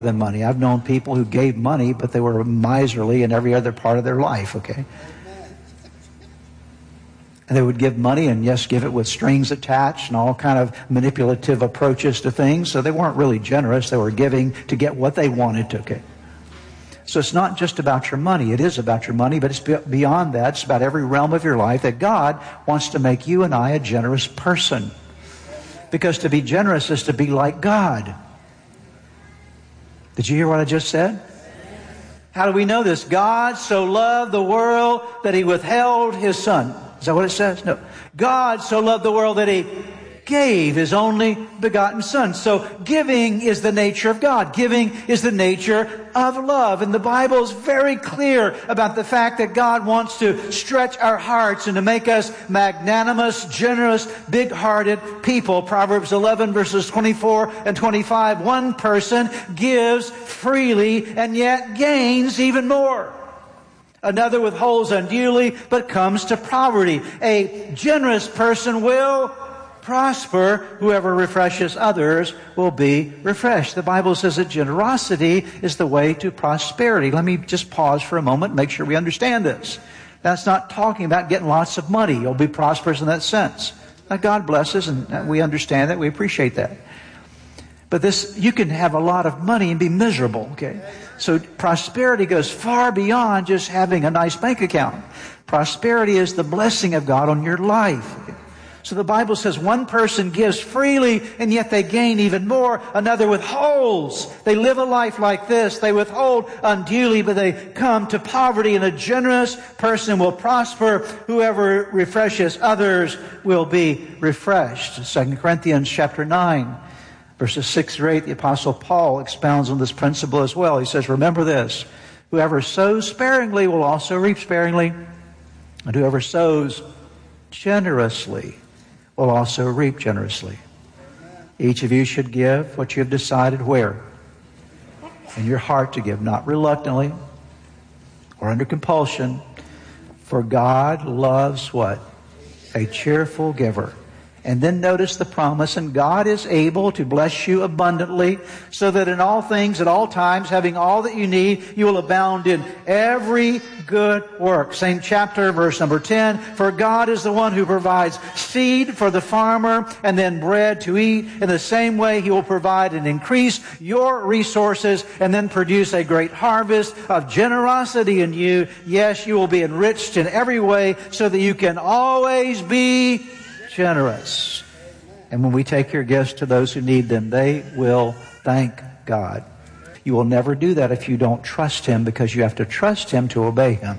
than money. I've known people who gave money, but they were miserly in every other part of their life, okay? And they would give money and, yes, give it with strings attached and all kind of manipulative approaches to things. So they weren't really generous. They were giving to get what they wanted, okay? So it's not just about your money. It is about your money, but it's beyond that. It's about every realm of your life that God wants to make you and I a generous person. Because to be generous is to be like God. Did you hear what I just said? How do we know this? God so loved the world that He withheld His Son. Is that what it says? No. God so loved the world that He gave His only begotten Son. So giving is the nature of God. Giving is the nature of love. And the Bible is very clear about the fact that God wants to stretch our hearts and to make us magnanimous, generous, big-hearted people. Proverbs 11 verses 24 and 25. One person gives freely and yet gains even more. Another withholds unduly but comes to poverty. A generous person will prosper. Whoever refreshes others will be refreshed. The Bible says that generosity is the way to prosperity. Let me just pause for a moment and make sure we understand this. That's not talking about getting lots of money. You'll be prosperous in that sense. Now, God blesses, and we understand that. We appreciate that. But this, you can have a lot of money and be miserable, okay? So prosperity goes far beyond just having a nice bank account. Prosperity is the blessing of God on your life. So the Bible says one person gives freely and yet they gain even more. Another withholds. They live a life like this. They withhold unduly, but they come to poverty. And a generous person will prosper. Whoever refreshes others will be refreshed. 2 Corinthians chapter 9. Verses 6 through 8, the Apostle Paul expounds on this principle as well. He says, remember this, whoever sows sparingly will also reap sparingly, and whoever sows generously will also reap generously. Each of you should give what you have decided where? In your heart to give, not reluctantly or under compulsion, for God loves what? A cheerful giver. And then notice the promise, and God is able to bless you abundantly, so that in all things, at all times, having all that you need, you will abound in every good work. Same chapter, verse number 10. For God is the one who provides seed for the farmer and then bread to eat. In the same way, He will provide and increase your resources and then produce a great harvest of generosity in you. Yes, you will be enriched in every way so that you can always be generous. And when we take your gifts to those who need them, they will thank God. You will never do that if you don't trust Him, because you have to trust Him to obey Him.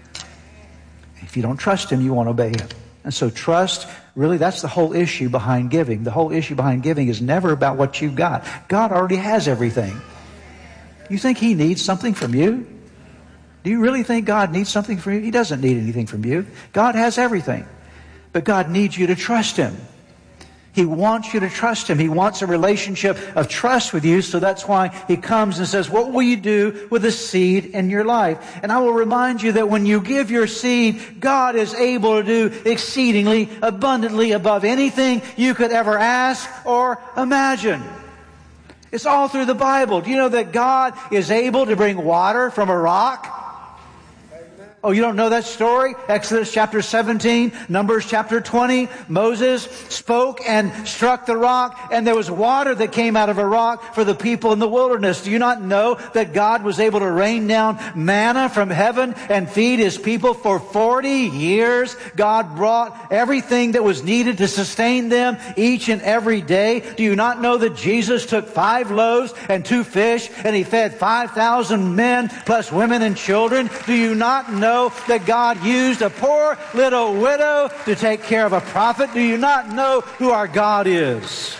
If you don't trust Him, you won't obey Him. And so trust, really, that's the whole issue behind giving. The whole issue behind giving is never about what you've got. God already has everything. You think He needs something from you? Do you really think God needs something from you? He doesn't need anything from you. God has everything. But God needs you to trust Him. He wants you to trust Him. He wants a relationship of trust with you, so that's why He comes and says, what will you do with the seed in your life? And I will remind you that when you give your seed, God is able to do exceedingly abundantly above anything you could ever ask or imagine. It's all through the Bible. Do you know that God is able to bring water from a rock? Oh, you don't know that story? Exodus chapter 17, Numbers chapter 20. Moses spoke and struck the rock, and there was water that came out of a rock for the people in the wilderness. Do you not know that God was able to rain down manna from heaven and feed His people for 40 years? God brought everything that was needed to sustain them each and every day. Do you not know that Jesus took 5 loaves and 2 fish, and He fed 5,000 men plus women and children? Do you not know that God used a poor little widow to take care of a prophet? Do you not know who our God is?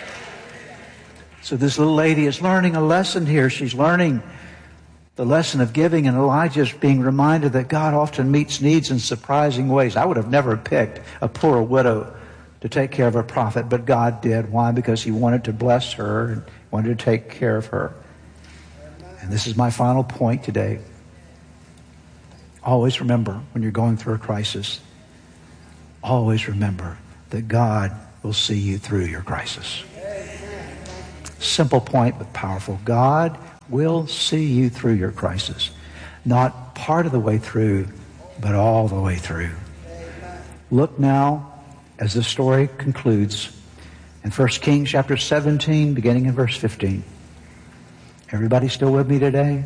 So this little lady is learning a lesson here. She's learning the lesson of giving, and Elijah's being reminded that God often meets needs in surprising ways. I would have never picked a poor widow to take care of a prophet, but God did. Why? Because He wanted to bless her and wanted to take care of her. And this is my final point today. Always remember, when you're going through a crisis, always remember that God will see you through your crisis. Simple point, but powerful. God will see you through your crisis. Not part of the way through, but all the way through. Look now, as the story concludes, in 1 Kings chapter 17, beginning in verse 15. Everybody still with me today?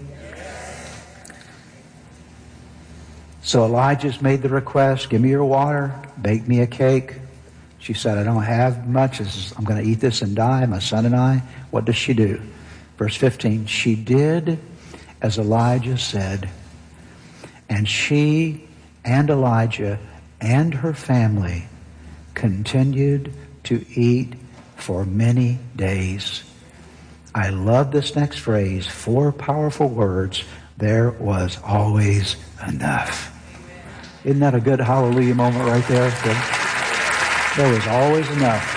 So Elijah's made the request, give me your water, bake me a cake. She said, I don't have much. I'm going to eat this and die, my son and I. What does she do? Verse 15, she did as Elijah said, and she and Elijah and her family continued to eat for many days. I love this next phrase, 4 powerful words. There was always enough. Isn't that a good hallelujah moment right there? There was always enough.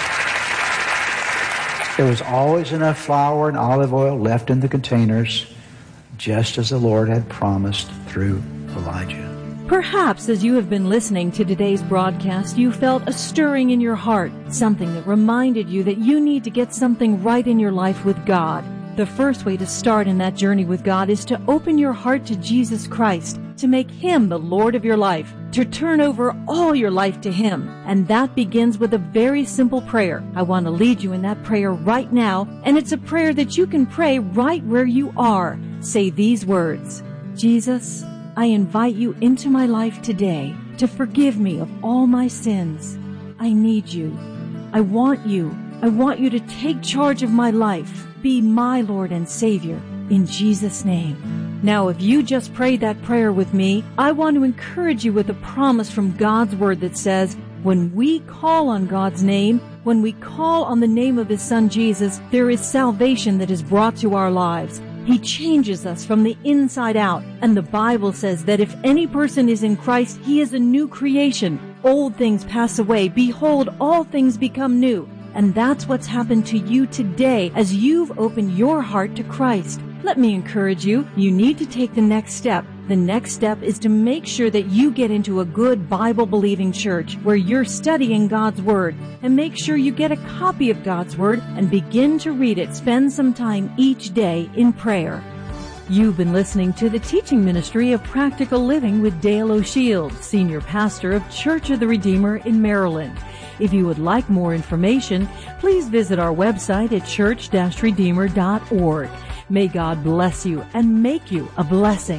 There was always enough flour and olive oil left in the containers, just as the Lord had promised through Elijah. Perhaps as you have been listening to today's broadcast, you felt a stirring in your heart, something that reminded you that you need to get something right in your life with God. The first way to start in that journey with God is to open your heart to Jesus Christ, to make Him the Lord of your life, to turn over all your life to Him. And that begins with a very simple prayer. I want to lead you in that prayer right now, and it's a prayer that you can pray right where you are. Say these words, Jesus, I invite you into my life today to forgive me of all my sins. I need you. I want you. I want you to take charge of my life. Be my Lord and Savior, in Jesus' name. Now, if you just prayed that prayer with me, I want to encourage you with a promise from God's Word that says, when we call on God's name, when we call on the name of His Son Jesus, there is salvation that is brought to our lives. He changes us from the inside out. And the Bible says that if any person is in Christ, he is a new creation. Old things pass away. Behold, all things become new. And that's what's happened to you today as you've opened your heart to Christ. Let me encourage you. You need to take the next step. The next step is to make sure that you get into a good Bible-believing church where you're studying God's Word. And make sure you get a copy of God's Word and begin to read it. Spend some time each day in prayer. You've been listening to the teaching ministry of Practical Living with Dale O'Shields, Senior Pastor of Church of the Redeemer in Maryland. If you would like more information, please visit our website at church-redeemer.org. May God bless you and make you a blessing.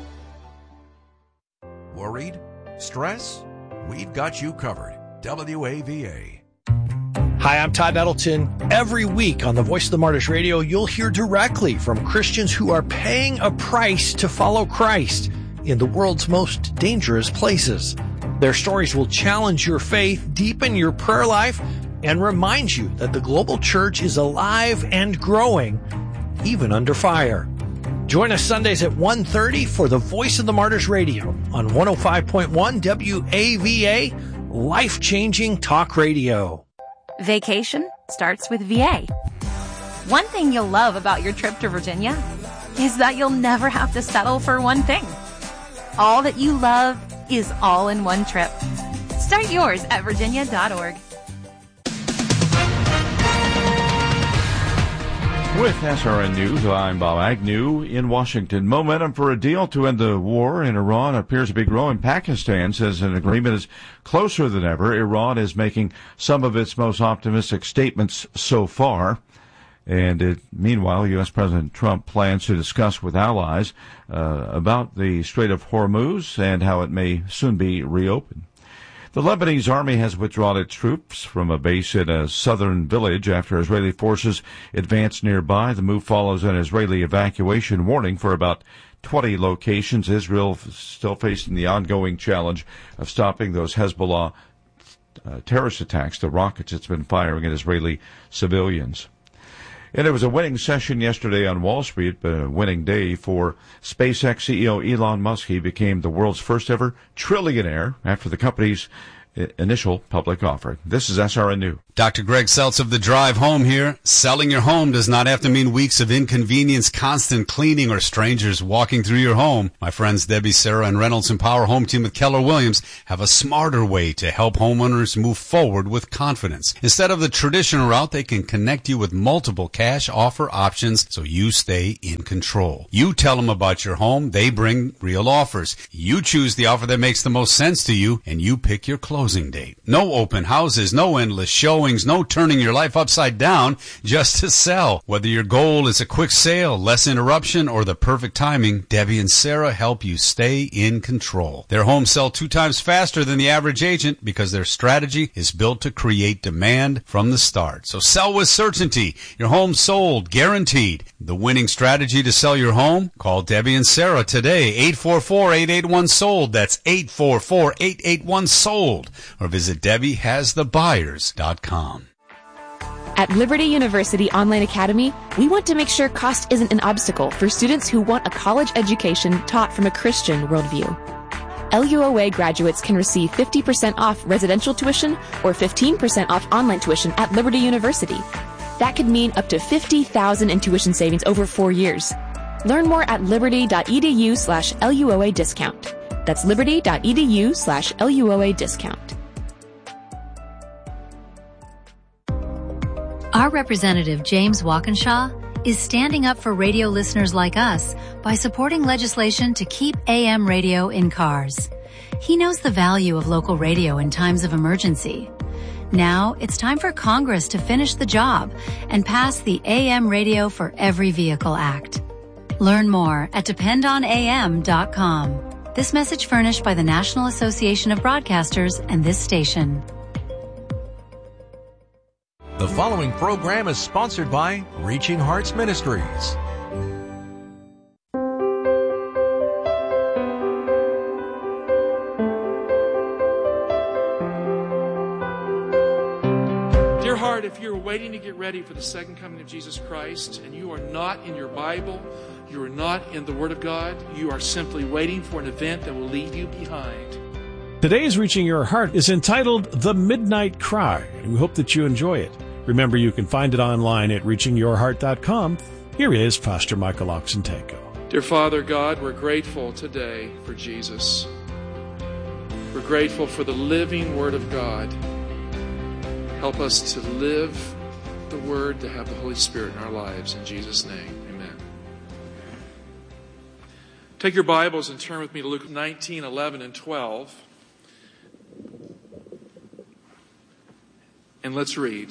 Worried? Stress? We've got you covered. WAVA. Hi, I'm Todd Nettleton. Every week on the Voice of the Martyrs Radio, you'll hear directly from Christians who are paying a price to follow Christ in the world's most dangerous places. Their stories will challenge your faith, deepen your prayer life, and remind you that the global church is alive and growing, even under fire. Join us Sundays at 1:30 for the Voice of the Martyrs Radio on 105.1 WAVA, life-changing talk radio. Vacation starts with VA. One thing you'll love about your trip to Virginia is that you'll never have to settle for one thing. All that you love is all in one trip. Start yours at virginia.org. With SRN News, I'm Bob Agnew in Washington. Momentum for a deal to end the war in Iran appears to be growing. Pakistan says an agreement is closer than ever. Iran is making some of its most optimistic statements so far. And meanwhile, U.S. President Trump plans to discuss with allies about the Strait of Hormuz and how it may soon be reopened. The Lebanese army has withdrawn its troops from a base in a southern village after Israeli forces advanced nearby. The move follows an Israeli evacuation warning for about 20 locations. Israel still facing the ongoing challenge of stopping those Hezbollah terrorist attacks, the rockets it's been firing at Israeli civilians. And it was a winning session yesterday on Wall Street, but a winning day for SpaceX CEO Elon Musk. He became the world's first ever trillionaire after the company's initial public offering. This is SRN New. Dr. Greg Seltz of The Drive Home here. Selling your home does not have to mean weeks of inconvenience, constant cleaning, or strangers walking through your home. My friends Debbie, Sarah, and Reynolds Empower Home Team with Keller Williams have a smarter way to help homeowners move forward with confidence. Instead of the traditional route, they can connect you with multiple cash offer options so you stay in control. You tell them about your home, they bring real offers. You choose the offer that makes the most sense to you, and you pick your closing date. No open houses, no endless showings, no turning your life upside down just to sell. Whether your goal is a quick sale, less interruption, or the perfect timing, Debbie and Sarah help you stay in control. Their homes sell 2 times faster than the average agent because their strategy is built to create demand from the start. So sell with certainty. Your home sold, guaranteed. The winning strategy to sell your home? Call Debbie and Sarah today, 844-881-SOLD. That's 844-881-SOLD. Or visit DebbieHasTheBuyers.com. At Liberty University Online Academy, we want to make sure cost isn't an obstacle for students who want a college education taught from a Christian worldview. LUOA graduates can receive 50% off residential tuition or 15% off online tuition at Liberty University. That could mean up to $50,000 in tuition savings over 4 years. Learn more at liberty.edu/LUOA discount. That's liberty.edu/LUOA discount. Our representative, James Walkinshaw, is standing up for radio listeners like us by supporting legislation to keep AM radio in cars. He knows the value of local radio in times of emergency. Now it's time for Congress to finish the job and pass the AM Radio for Every Vehicle Act. Learn more at dependonam.com. This message furnished by the National Association of Broadcasters and this station. The following program is sponsored by Reaching Hearts Ministries. Dear heart, if you're waiting to get ready for the second coming of Jesus Christ and you are not in your Bible, you are not in the Word of God, you are simply waiting for an event that will leave you behind. Today's Reaching Your Heart is entitled The Midnight Cry, and we hope that you enjoy it. Remember, you can find it online at reachingyourheart.com. Here is Pastor Michael Oxentenko. Dear Father God, we're grateful today for Jesus. We're grateful for the living Word of God. Help us to live the Word, to have the Holy Spirit in our lives. In Jesus' name, amen. Take your Bibles and turn with me to Luke 19, 11, and 12. And let's read.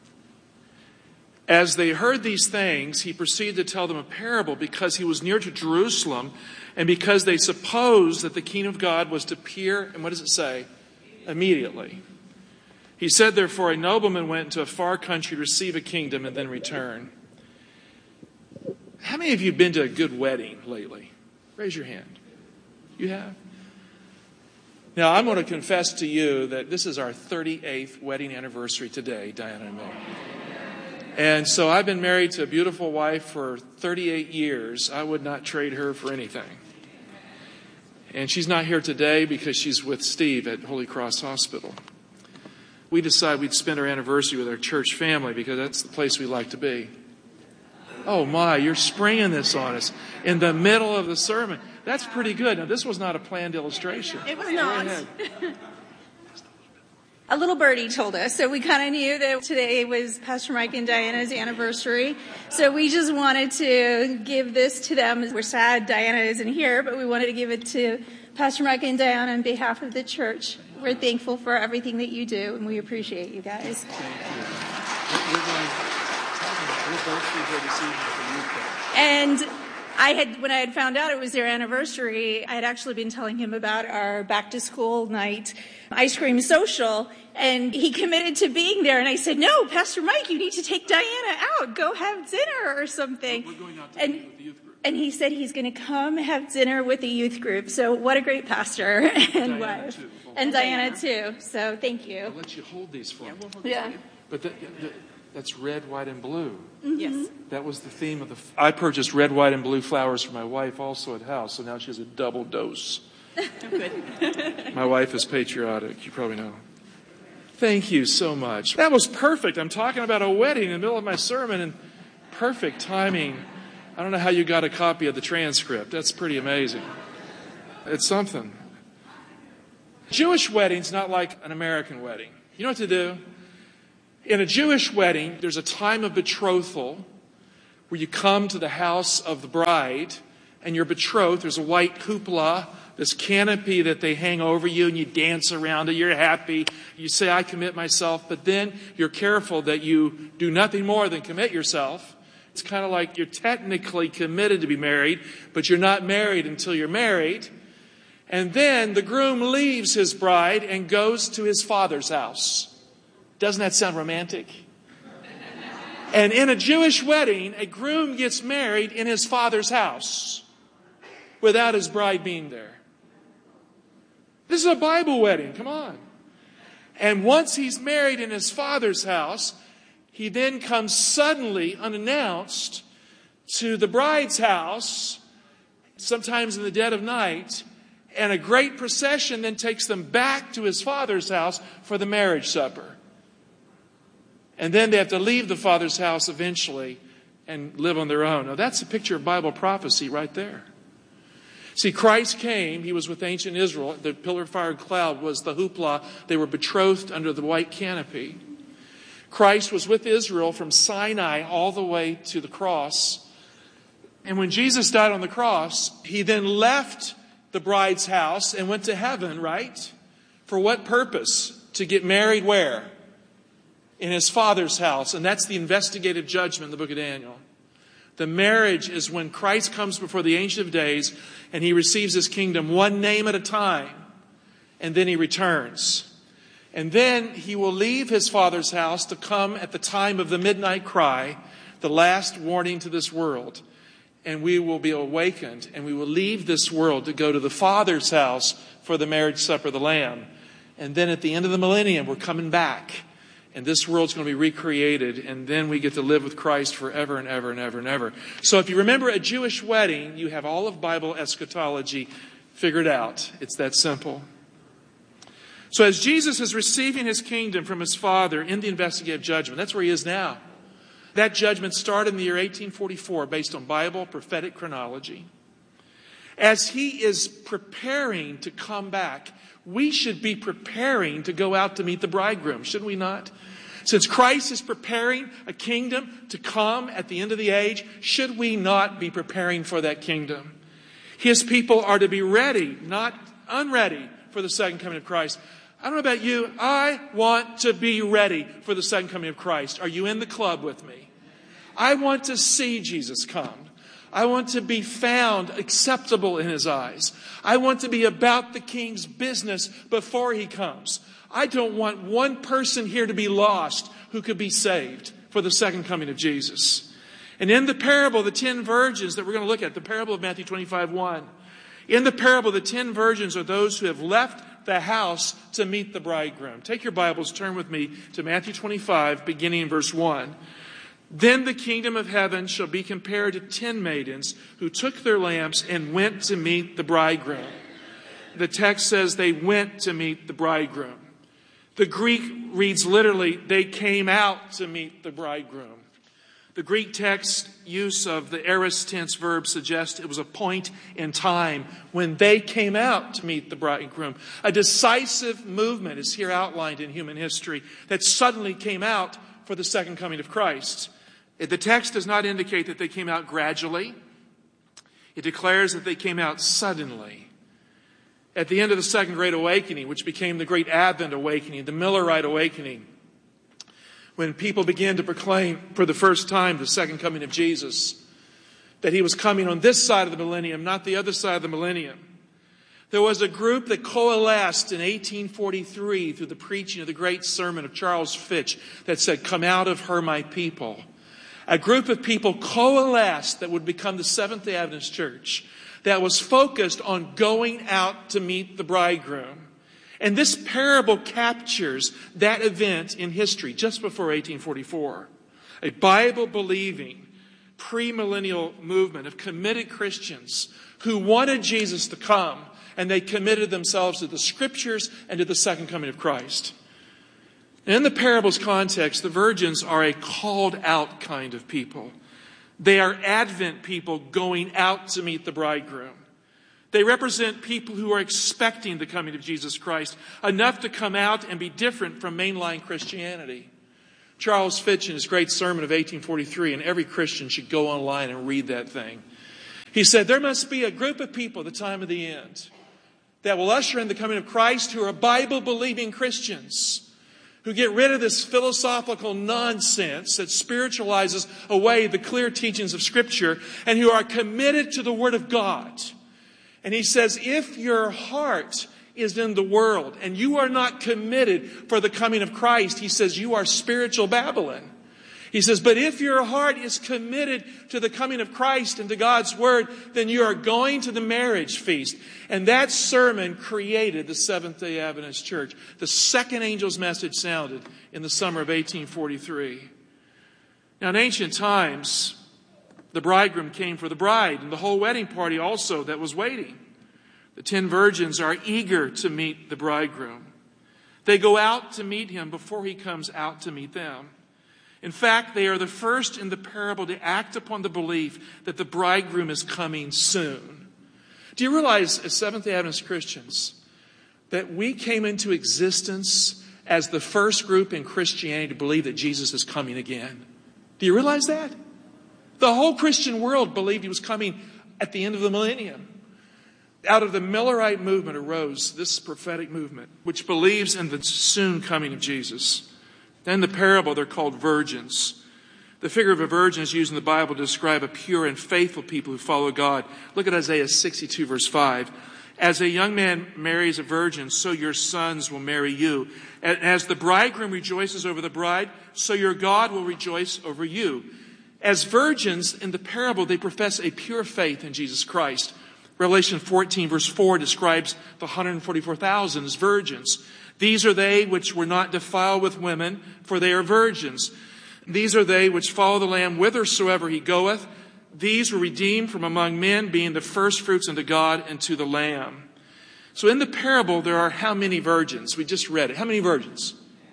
As they heard these things, he proceeded to tell them a parable because he was near to Jerusalem and because they supposed that the kingdom of God was to appear, and what does it say? Immediately. He said, therefore, a nobleman went into a far country to receive a kingdom and then return. How many of you have been to a good wedding lately? Raise your hand. You have? Now, I'm going to confess to you that this is our 38th wedding anniversary today, Diana and me. And so I've been married to a beautiful wife for 38 years. I would not trade her for anything. And she's not here today because she's with Steve at Holy Cross Hospital. We decided we'd spend our anniversary with our church family because that's the place we like to be. Oh my, you're springing this on us in the middle of the sermon. That's pretty good. Now, this was not a planned illustration. It was not. A little birdie told us, so we kind of knew that today was Pastor Mike and Diana's anniversary. So we just wanted to give this to them. We're sad Diana isn't here, but we wanted to give it to Pastor Mike and Diana on behalf of the church. We're thankful for everything that you do, and we appreciate you guys. And when I had found out it was their anniversary, I had actually been telling him about our back to school night ice cream social, and he committed to being there. And I said, no, Pastor Mike, you need to take Diana out. Go have dinner or something. We're going out to dinner with the youth group. And he said he's going to come have dinner with the youth group. So what a great pastor and wife. And Diana too. So thank you. I'll let you hold these for me. Yeah. But that's red, white, and blue. Mm-hmm. Yes. That was the theme of I purchased red, white, and blue flowers for my wife also at house, so now she has a double dose. Good. My wife is patriotic, you probably know. Thank you so much. That was perfect. I'm talking about a wedding in the middle of my sermon, and perfect timing. I don't know how you got a copy of the transcript. That's pretty amazing. It's something. Jewish wedding's not like an American wedding. You know what to do? In a Jewish wedding, there's a time of betrothal where you come to the house of the bride and you're betrothed. There's a white cupola, this canopy that they hang over you, and you dance around it. You're happy. You say, I commit myself. But then you're careful that you do nothing more than commit yourself. It's kind of like you're technically committed to be married, but you're not married until you're married. And then the groom leaves his bride and goes to his father's house. Doesn't that sound romantic? And in a Jewish wedding, a groom gets married in his father's house without his bride being there. This is a Bible wedding. Come on. And once he's married in his father's house, he then comes suddenly, unannounced, to the bride's house, sometimes in the dead of night, and a great procession then takes them back to his father's house for the marriage supper. And then they have to leave the father's house eventually and live on their own. Now that's a picture of Bible prophecy right there. See, Christ came, he was with ancient Israel. The pillar of fire and cloud was the hoopla. They were betrothed under the white canopy. Christ was with Israel from Sinai all the way to the cross. And when Jesus died on the cross, he then left the bride's house and went to heaven, right? For what purpose? To get married where? In his father's house. And that's the investigative judgment in the book of Daniel. The marriage is when Christ comes before the Ancient of Days and he receives his kingdom one name at a time. And then he returns. And then he will leave his father's house to come at the time of the midnight cry, the last warning to this world. And we will be awakened and we will leave this world to go to the Father's house for the marriage supper of the Lamb. And then at the end of the millennium, we're coming back. And this world's going to be recreated. And then we get to live with Christ forever and ever and ever and ever. So if you remember a Jewish wedding, you have all of Bible eschatology figured out. It's that simple. So as Jesus is receiving his kingdom from his Father in the investigative judgment, that's where he is now. That judgment started in the year 1844 based on Bible prophetic chronology. As he is preparing to come back, we should be preparing to go out to meet the bridegroom, should we not? Since Christ is preparing a kingdom to come at the end of the age, should we not be preparing for that kingdom? His people are to be ready, not unready, for the second coming of Christ. I don't know about you. I want to be ready for the second coming of Christ. Are you in the club with me? I want to see Jesus come. I want to be found acceptable in his eyes. I want to be about the King's business before he comes. I don't want one person here to be lost who could be saved for the second coming of Jesus. And in the parable of the 10 virgins that we're going to look at, the parable of Matthew 25:1, in the parable, the 10 virgins are those who have left the house to meet the bridegroom. Take your Bibles, turn with me to Matthew 25, beginning in verse 1. Then the kingdom of heaven shall be compared to 10 maidens who took their lamps and went to meet the bridegroom. The text says they went to meet the bridegroom. The Greek reads literally, they came out to meet the bridegroom. The Greek text use of the aorist tense verb suggests it was a point in time when they came out to meet the bridegroom. A decisive movement is here outlined in human history that suddenly came out for the second coming of Christ. The text does not indicate that they came out gradually. It declares that they came out suddenly. At the end of the Second Great Awakening, which became the Great Advent Awakening, the Millerite Awakening, when people began to proclaim for the first time the second coming of Jesus, that he was coming on this side of the millennium, not the other side of the millennium. There was a group that coalesced in 1843 through the preaching of the great sermon of Charles Fitch that said, "Come out of her, my people." A group of people coalesced that would become the Seventh-day Adventist Church that was focused on going out to meet the bridegroom. And this parable captures that event in history just before 1844. A Bible-believing, premillennial movement of committed Christians who wanted Jesus to come, and they committed themselves to the Scriptures and to the second coming of Christ. In the parable's context, the virgins are a called out kind of people. They are Advent people going out to meet the bridegroom. They represent people who are expecting the coming of Jesus Christ, enough to come out and be different from mainline Christianity. Charles Fitch, in his great sermon of 1843, and every Christian should go online and read that thing. He said, there must be a group of people at the time of the end that will usher in the coming of Christ who are Bible-believing Christians, who get rid of this philosophical nonsense that spiritualizes away the clear teachings of Scripture, and who are committed to the Word of God. And he says, if your heart is in the world and you are not committed for the coming of Christ, he says, you are spiritual Babylon. He says, but if your heart is committed to the coming of Christ and to God's Word, then you are going to the marriage feast. And that sermon created the Seventh-day Adventist Church. The second angel's message sounded in the summer of 1843. Now, in ancient times, the bridegroom came for the bride, and the whole wedding party also that was waiting. The 10 virgins are eager to meet the bridegroom. They go out to meet him before he comes out to meet them. In fact, they are the first in the parable to act upon the belief that the bridegroom is coming soon. Do you realize, as Seventh-day Adventist Christians, that we came into existence as the first group in Christianity to believe that Jesus is coming again? Do you realize that? The whole Christian world believed he was coming at the end of the millennium. Out of the Millerite movement arose this prophetic movement, which believes in the soon coming of Jesus. In the parable, they're called virgins. The figure of a virgin is used in the Bible to describe a pure and faithful people who follow God. Look at Isaiah 62, verse 5. As a young man marries a virgin, so your sons will marry you. And as the bridegroom rejoices over the bride, so your God will rejoice over you. As virgins, in the parable, they profess a pure faith in Jesus Christ. Revelation 14, verse 4 describes the 144,000 as virgins. These are they which were not defiled with women, for they are virgins. These are they which follow the Lamb whithersoever he goeth. These were redeemed from among men, being the firstfruits unto God and to the Lamb. So in the parable, there are how many virgins? We just read it. How many virgins?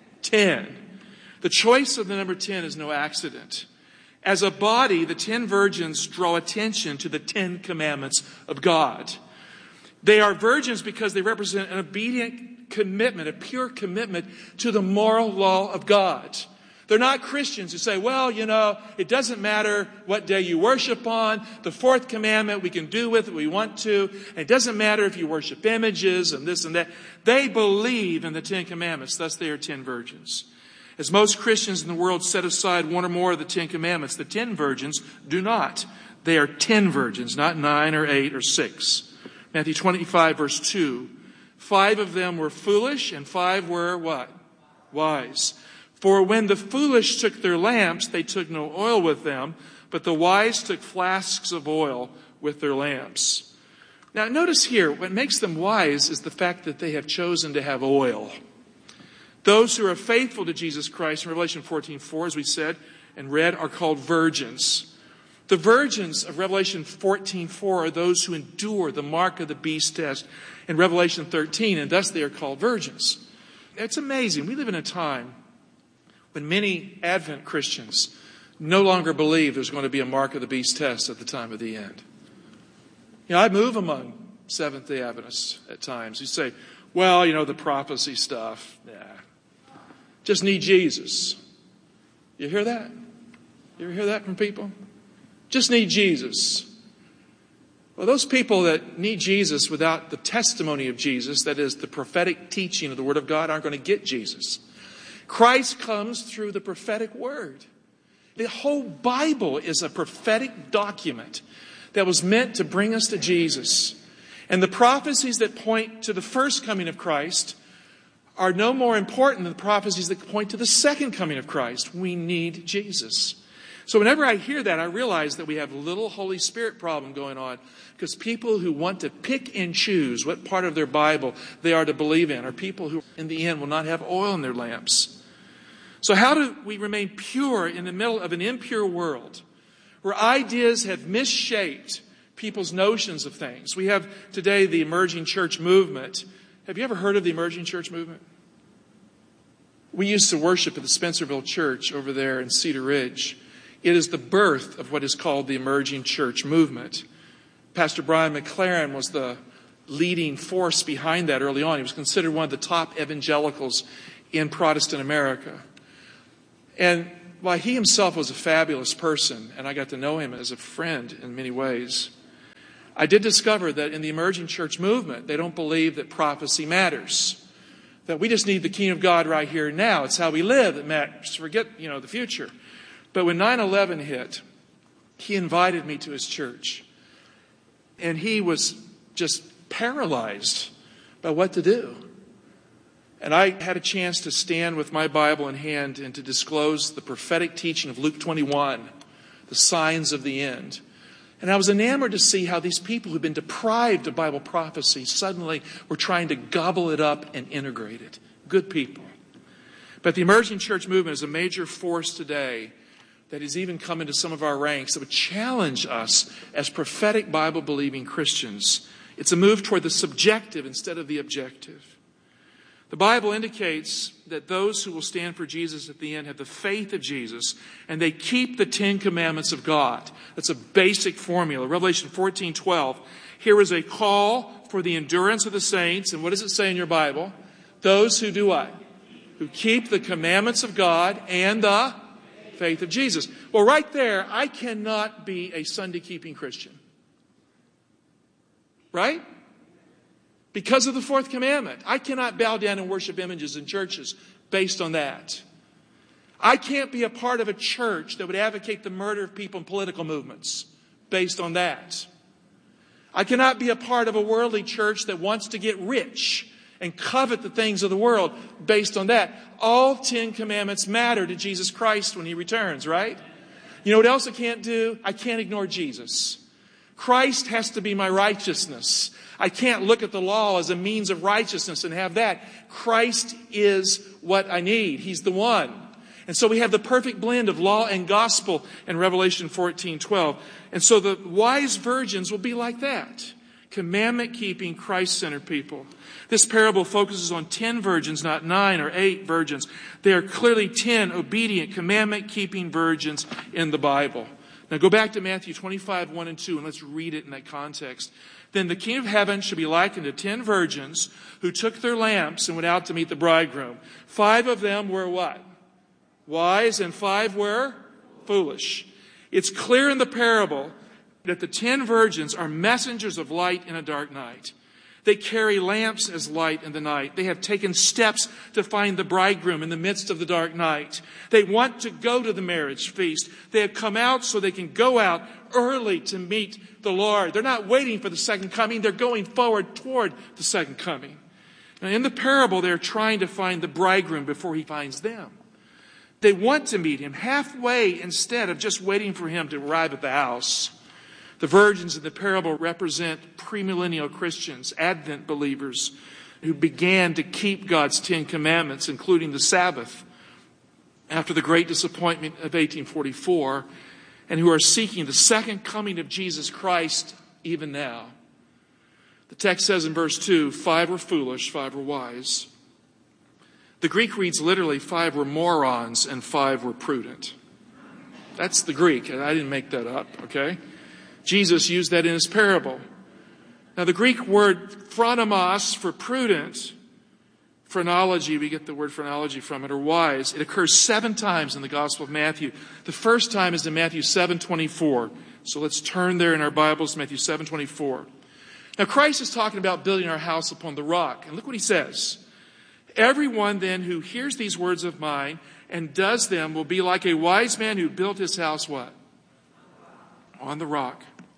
10. The choice of the number 10 is no accident. As a body, the 10 virgins draw attention to the 10 commandments of God. They are virgins because they represent an obedient commitment, a pure commitment to the moral law of God. They're not Christians who say, well, it doesn't matter what day you worship on. The fourth commandment we can do with what we want to. And it doesn't matter if you worship images and this and that. They believe in the 10 commandments. Thus they are 10 virgins. As most Christians in the world set aside one or more of the 10 commandments, the 10 virgins do not. They are 10 virgins, not 9 or 8 or 6. Matthew 25, verse 2. 5 of them were foolish and 5 were what? Wise. For when the foolish took their lamps, they took no oil with them, but the wise took flasks of oil with their lamps. Now notice here, what makes them wise is the fact that they have chosen to have oil. Those who are faithful to Jesus Christ in Revelation 14:4, as we said and read, are called virgins. The virgins of Revelation 14:4 are those who endure the mark of the beast test in Revelation 13, and thus they are called virgins. It's amazing. We live in a time when many Advent Christians no longer believe there's going to be a mark of the beast test at the time of the end. I move among Seventh-day Adventists at times. You say, well, the prophecy stuff, just need Jesus. You hear that? You ever hear that from people? Just need Jesus. Well, those people that need Jesus without the testimony of Jesus, that is the prophetic teaching of the Word of God, aren't going to get Jesus. Christ comes through the prophetic Word. The whole Bible is a prophetic document that was meant to bring us to Jesus. And the prophecies that point to the first coming of Christ are no more important than the prophecies that point to the second coming of Christ. We need Jesus. So whenever I hear that, I realize that we have a little Holy Spirit problem going on, because people who want to pick and choose what part of their Bible they are to believe in are people who in the end will not have oil in their lamps. So how do we remain pure in the middle of an impure world where ideas have misshaped people's notions of things? We have today the emerging church movement. Have you ever heard of the emerging church movement? We used to worship at the Spencerville Church over there in Cedar Ridge. It is the birth of what is called the emerging church movement. Pastor Brian McLaren was the leading force behind that early on. He was considered one of the top evangelicals in Protestant America. And while he himself was a fabulous person, and I got to know him as a friend in many ways, I did discover that in the emerging church movement, they don't believe that prophecy matters. That we just need the kingdom of God right here and now. It's how we live that matters. Forget, the future. But when 9/11 hit, he invited me to his church. And he was just paralyzed by what to do. And I had a chance to stand with my Bible in hand and to disclose the prophetic teaching of Luke 21, the signs of the end. And I was enamored to see how these people who've been deprived of Bible prophecy suddenly were trying to gobble it up and integrate it. Good people. But the emerging church movement is a major force today that has even come into some of our ranks that would challenge us as prophetic Bible-believing Christians. It's a move toward the subjective instead of the objective. The Bible indicates that those who will stand for Jesus at the end have the faith of Jesus, and they keep the 10 Commandments of God. That's a basic formula. Revelation 14:12. Here is a call for the endurance of the saints. And what does it say in your Bible? Those who do what? Who keep the commandments of God and the faith of Jesus. Well, right there, I cannot be a Sunday-keeping Christian. Right? Because of the fourth commandment. I cannot bow down and worship images in churches based on that. I can't be a part of a church that would advocate the murder of people in political movements based on that. I cannot be a part of a worldly church that wants to get rich and covet the things of the world based on that. All 10 commandments matter to Jesus Christ when He returns, right? You know what else I can't do? I can't ignore Jesus. Christ has to be my righteousness. I can't look at the law as a means of righteousness and have that. Christ is what I need. He's the one. And so we have the perfect blend of law and gospel in Revelation 14:12. And so the wise virgins will be like that. Commandment-keeping, Christ-centered people. This parable focuses on 10 virgins, not 9 or 8 virgins. They are clearly 10 obedient, commandment-keeping virgins in the Bible. Now go back to Matthew 25:1 and 2, and let's read it in that context. Then the kingdom of heaven should be likened to 10 virgins who took their lamps and went out to meet the bridegroom. 5 of them were what? Wise, and 5 were foolish. It's clear in the parable that the 10 virgins are messengers of light in a dark night. They carry lamps as light in the night. They have taken steps to find the bridegroom in the midst of the dark night. They want to go to the marriage feast. They have come out so they can go out early to meet the Lord. They're not waiting for the second coming. They're going forward toward the second coming. Now, in the parable, they're trying to find the bridegroom before He finds them. They want to meet Him halfway instead of just waiting for Him to arrive at the house. The virgins in the parable represent premillennial Christians, Advent believers, who began to keep God's 10 commandments, including the Sabbath, after the great disappointment of 1844, and who are seeking the second coming of Jesus Christ even now. The text says in verse 2, 5 were foolish, 5 were wise. The Greek reads literally, 5 were morons and 5 were prudent. That's the Greek, and I didn't make that up, okay? Jesus used that in His parable. Now, the Greek word phronomos for prudent, phrenology, we get the word phrenology from it, or wise. It occurs 7 times in the Gospel of Matthew. The first time is in Matthew 7:24. So let's turn there in our Bibles, Matthew 7:24. Now, Christ is talking about building our house upon the rock. And look what He says. Everyone then who hears these words of mine and does them will be like a wise man who built his house what? On the rock.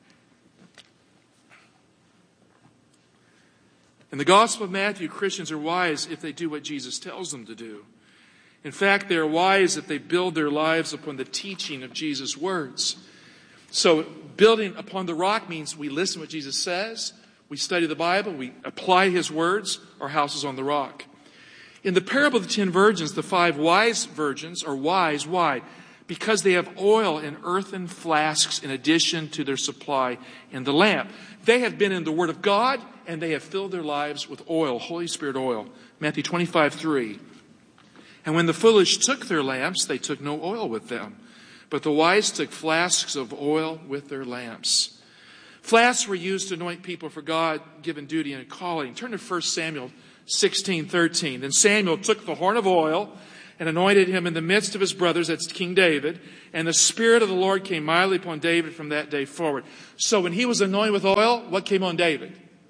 In the Gospel of Matthew, Christians are wise if they do what Jesus tells them to do. In fact, they are wise if they build their lives upon the teaching of Jesus' words. So building upon the rock means we listen to what Jesus says, we study the Bible, we apply His words, our house is on the rock. In the parable of the 10 virgins, the 5 wise virgins are wise. Why? Because they have oil in earthen flasks in addition to their supply in the lamp. They have been in the Word of God, and they have filled their lives with oil, Holy Spirit oil. Matthew 25:3. And when the foolish took their lamps, they took no oil with them. But the wise took flasks of oil with their lamps. Flasks were used to anoint people for God-given duty and calling. Turn to 1 Samuel 16:13. Then Samuel took the horn of oil and anointed him in the midst of his brothers, that's King David, and the Spirit of the Lord came mightily upon David from that day forward. So when he was anointed with oil, what came on David?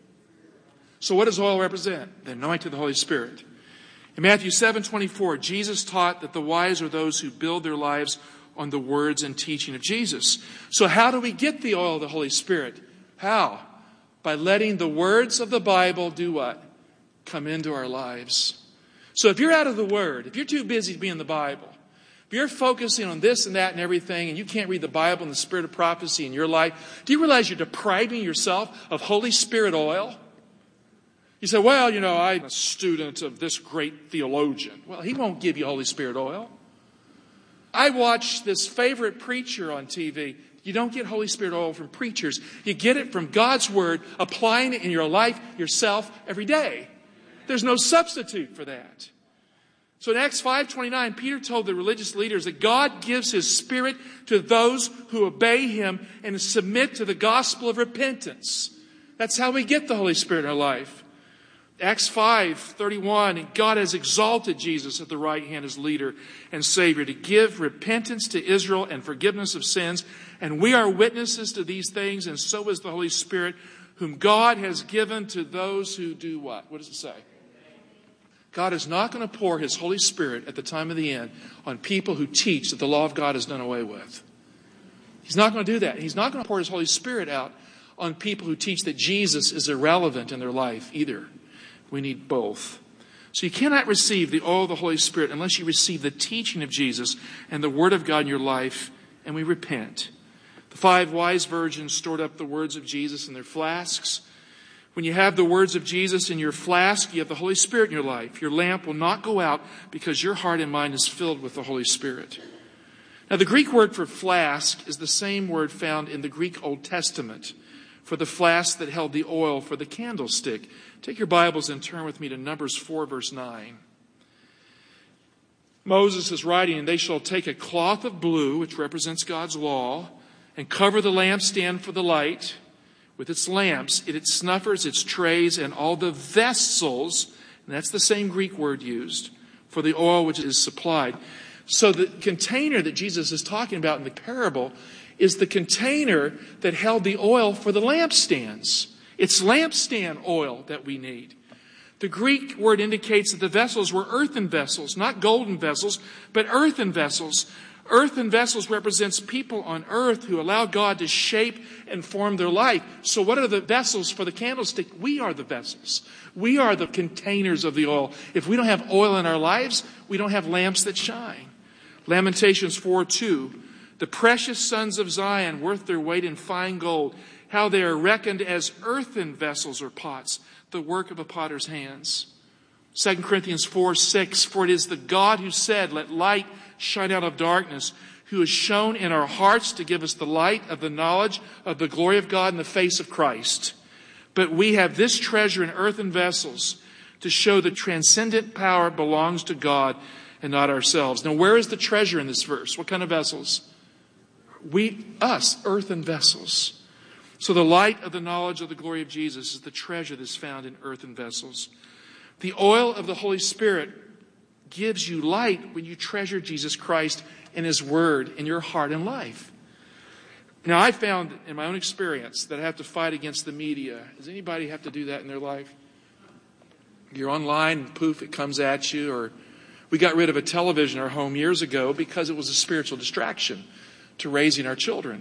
So what does oil represent? The anointing of the Holy Spirit. In Matthew 7:24, Jesus taught that the wise are those who build their lives on the words and teaching of Jesus. So how do we get the oil of the Holy Spirit? How? By letting the words of the Bible do what? Come into our lives. So if you're out of the Word, if you're too busy to be in the Bible, if you're focusing on this and that and everything, and you can't read the Bible and the spirit of prophecy in your life, do you realize you're depriving yourself of Holy Spirit oil? You say, well, I'm a student of this great theologian. Well, he won't give you Holy Spirit oil. I watch this favorite preacher on TV. You don't get Holy Spirit oil from preachers. You get it from God's Word, applying it in your life, yourself, every day. There's no substitute for that. So in Acts 5:29, Peter told the religious leaders that God gives His Spirit to those who obey Him and submit to the gospel of repentance. That's how we get the Holy Spirit in our life. Acts 5:31, and God has exalted Jesus at the right hand as leader and Savior to give repentance to Israel and forgiveness of sins. And we are witnesses to these things, and so is the Holy Spirit, whom God has given to those who do what? What does it say? God is not going to pour His Holy Spirit at the time of the end on people who teach that the law of God is done away with. He's not going to do that. He's not going to pour His Holy Spirit out on people who teach that Jesus is irrelevant in their life either. We need both. So you cannot receive the oil of the Holy Spirit unless you receive the teaching of Jesus and the Word of God in your life, and we repent. The 5 wise virgins stored up the words of Jesus in their flasks. When you have the words of Jesus in your flask, you have the Holy Spirit in your life. Your lamp will not go out because your heart and mind is filled with the Holy Spirit. Now, the Greek word for flask is the same word found in the Greek Old Testament for the flask that held the oil for the candlestick. Take your Bibles and turn with me to Numbers 4, verse 9. Moses is writing, and they shall take a cloth of blue, which represents God's law, and cover the lampstand for the light with its lamps, its snuffers, its trays, and all the vessels, and that's the same Greek word used, for the oil which is supplied. So the container that Jesus is talking about in the parable is the container that held the oil for the lampstands. It's lampstand oil that we need. The Greek word indicates that the vessels were earthen vessels, not golden vessels, but earthen vessels. Earthen vessels represents people on earth who allow God to shape and form their life. So what are the vessels for the candlestick? We are the vessels. We are the containers of the oil. If we don't have oil in our lives, we don't have lamps that shine. Lamentations 4:2. The precious sons of Zion, worth their weight in fine gold, how they are reckoned as earthen vessels or pots, the work of a potter's hands. 2 Corinthians 4:6. For it is the God who said, let light shine out of darkness, who has shone in our hearts to give us the light of the knowledge of the glory of God in the face of Christ. But we have this treasure in earthen vessels to show the transcendent power belongs to God and not ourselves. Now, where is the treasure in this verse? What kind of vessels? Us, earthen vessels. So the light of the knowledge of the glory of Jesus is the treasure that's found in earthen vessels. The oil of the Holy Spirit gives you light when you treasure Jesus Christ and His Word in your heart and life. Now, I found in my own experience that I have to fight against the media. Does anybody have to do that in their life? You're online and poof, it comes at you. Or we got rid of a television in our home years ago because it was a spiritual distraction to raising our children.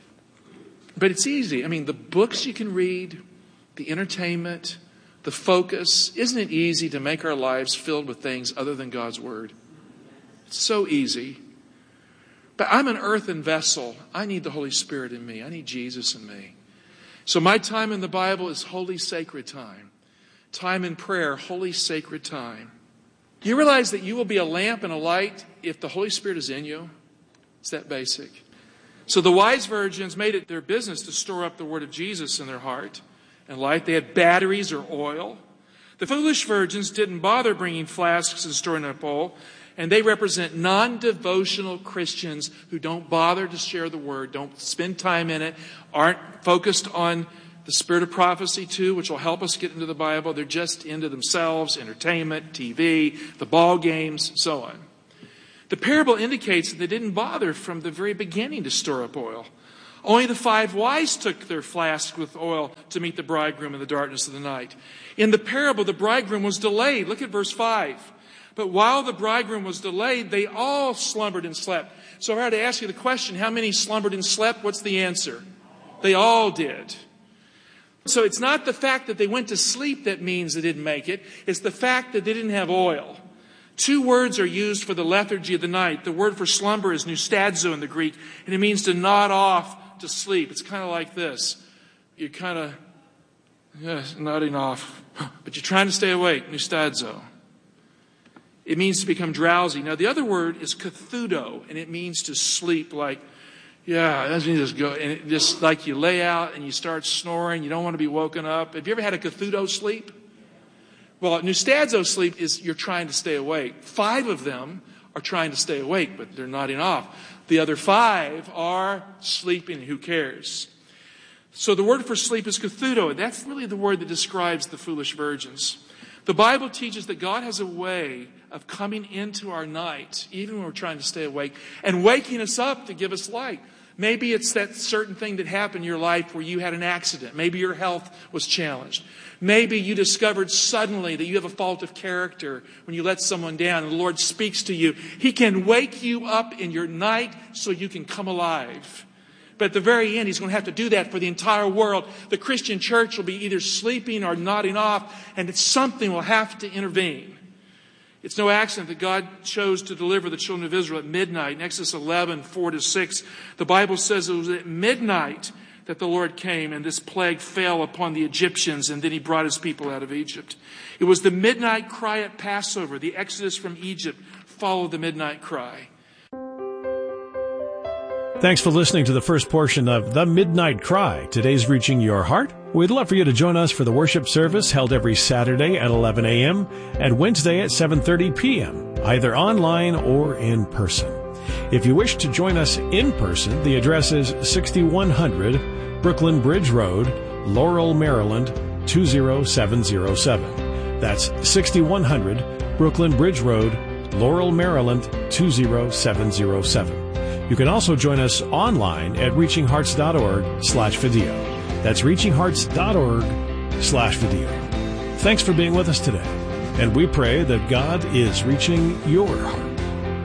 But it's easy. I mean, the books you can read, the entertainment, the focus. Isn't it easy to make our lives filled with things other than God's Word? It's so easy. But I'm an earthen vessel. I need the Holy Spirit in me. I need Jesus in me. So my time in the Bible is holy, sacred time. Time in prayer, holy, sacred time. Do you realize that you will be a lamp and a light if the Holy Spirit is in you? It's that basic. So the wise virgins made it their business to store up the Word of Jesus in their heart and light. They had batteries or oil. The foolish virgins didn't bother bringing flasks and storing up oil. And they represent non-devotional Christians who don't bother to share the word, don't spend time in it, aren't focused on the spirit of prophecy too, which will help us get into the Bible. They're just into themselves, entertainment, TV, the ball games, so on. The parable indicates that they didn't bother from the very beginning to store up oil. Only the 5 wise took their flask with oil to meet the bridegroom in the darkness of the night. In the parable, the bridegroom was delayed. Look at verse 5. But while the bridegroom was delayed, they all slumbered and slept. So if I had to ask you the question, how many slumbered and slept? What's the answer? They all did. So it's not the fact that they went to sleep that means they didn't make it. It's the fact that they didn't have oil. 2 words are used for the lethargy of the night. The word for slumber is nustadzo in the Greek, and it means to nod off to sleep. It's kind of like this. You're kind of nodding off, but you're trying to stay awake, nustadzo. It means to become drowsy. Now, the other word is kathudo, and it means to sleep like, that's me just go. And it just like you lay out and you start snoring. You don't want to be woken up. Have you ever had a kathudo sleep? Well, nustadzo sleep is you're trying to stay awake. 5 of them are trying to stay awake, but they're nodding off. The other 5 are sleeping. Who cares? So the word for sleep is kathudo. That's really the word that describes the foolish virgins. The Bible teaches that God has a way of coming into our night, even when we're trying to stay awake, and waking us up to give us light. Maybe it's that certain thing that happened in your life where you had an accident. Maybe your health was challenged. Maybe you discovered suddenly that you have a fault of character when you let someone down and the Lord speaks to you. He can wake you up in your night so you can come alive. But at the very end, He's going to have to do that for the entire world. The Christian church will be either sleeping or nodding off, and something will have to intervene. It's no accident that God chose to deliver the children of Israel at midnight. In Exodus 11, 4-6, the Bible says it was at midnight that the Lord came and this plague fell upon the Egyptians, and then He brought His people out of Egypt. It was the midnight cry at Passover. The Exodus from Egypt followed the midnight cry. Thanks for listening to the first portion of The Midnight Cry, today's Reaching Your Heart. We'd love for you to join us for the worship service held every Saturday at 11 a.m. and Wednesday at 7:30 p.m., either online or in person. If you wish to join us in person, the address is 6100 Brooklyn Bridge Road, Laurel, Maryland, 20707. That's 6100 Brooklyn Bridge Road, Laurel, Maryland, 20707. You can also join us online at reachinghearts.org/video. That's reachinghearts.org/video. Thanks for being with us today, and we pray that God is reaching your heart.